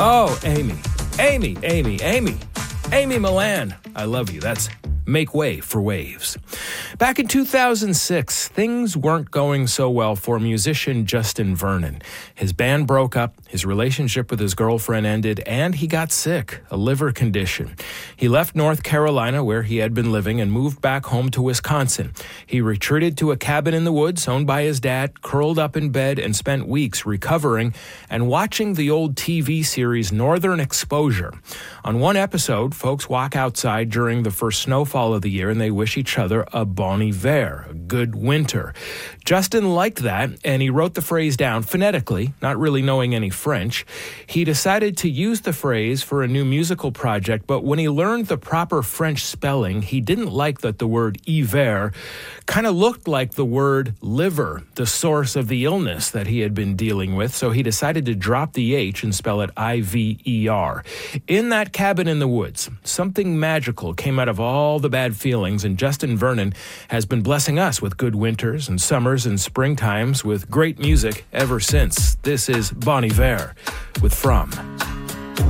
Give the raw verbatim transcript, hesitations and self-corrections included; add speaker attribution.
Speaker 1: Oh, Amy. Amy, Amy, Amy. Amy Milan. I love you. That's Make Way for Waves. Back in two thousand six, things weren't going so well for musician Justin Vernon. His band broke up, his relationship with his girlfriend ended, and he got sick, a liver condition. He left North Carolina, where he had been living, and moved back home to Wisconsin. He retreated to a cabin in the woods owned by his dad, curled up in bed, and spent weeks recovering and watching the old T V series Northern Exposure. On one episode, folks walk outside during the first snowfall of the year and they wish each other a bon hiver, a good winter. Justin liked that, and he wrote the phrase down phonetically, not really knowing any French. He decided to use the phrase for a new musical project, but when he learned the proper French spelling, he didn't like that the word hiver kind of looked like the word liver, the source of the illness that he had been dealing with, so he decided to drop the H and spell it I V E R. In that cabin in the woods, something magical came out of all the bad feelings, and Justin Vernon has been blessing us with good winters and summers and springtimes with great music ever since. This is Bon Iver with From.